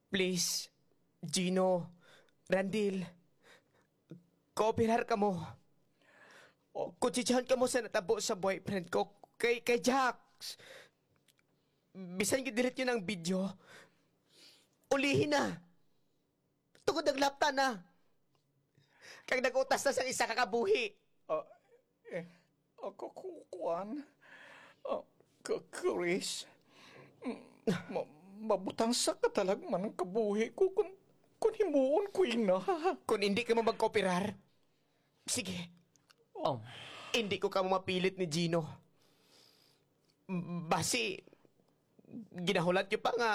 Please, Gino, Randil, kooperar ka mo. Kutsitsahan ka mo sa natabo sa boyfriend ko, kay Jax. Bisan gidelete yun ang video, ulihin na. Tungod naglapta na. Kag nag-utas na sa isa kakabuhi. Ako kukuan. Chris, mabutang sa katalagman ang kabuhi ko kung himuon ko ina. Kung hindi ka mo magkooperar, sige. Hindi ko ka mo mapilit ni Gino. Basi, ginahulat niyo pa nga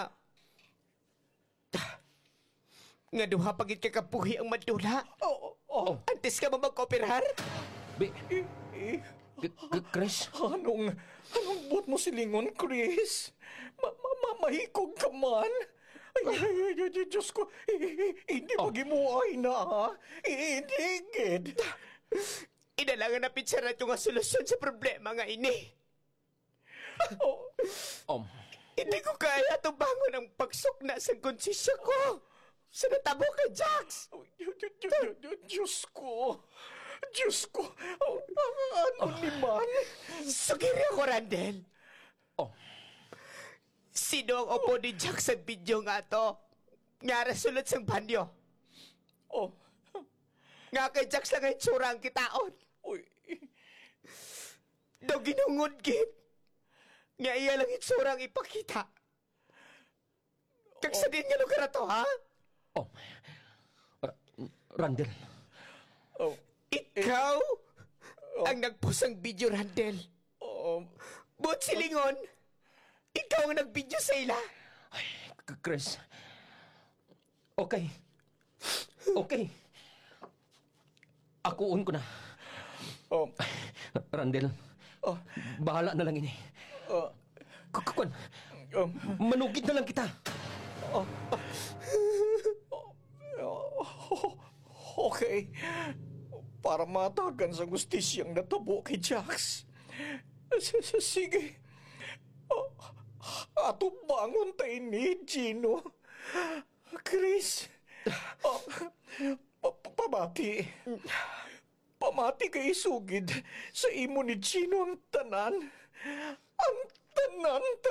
duha pagit ka kabuhi ang madula. Antes ka mo magkooperar? Chris? Anong buot mo silingon, Chris? Mahikog ka man. Ay, Diyos ko, hindi magimuay na, ha? Hindi, gid. Inalangan na pitsaran yung nga solusyon sa problema nga ini. Hindi ko kaya tubangon ang pagsukna sa konsisya ko. Sa natabo kay Jax. Diyos ko. Ano ni man? Sugiri ako, Randel. Sino ang opo ni Jax sa video nga to? Nga rasulot sang banyo. Nga kay Jax lang ay tsura ang kitaon. Daw ginungod gid. Nga iya lang itsura ang ipakita. Kag sa din nga lugar na to, ha? Randel. Ikaw ang nagpost ang video, Randel. Buot silingon, ikaw ang nag-video sa ila. Chris. Okay. Akuon ko na. Randel. Bahala na lang ini. Kukuan. Manugid na lang kita. Okay. Para matagan sa gustisyang natabo kay Jax. Sige. Ato bangon tayo ni Gino. Chris. Pamati. Pamati kay sugid sa imo ni Gino ang tanan. Ang tanan.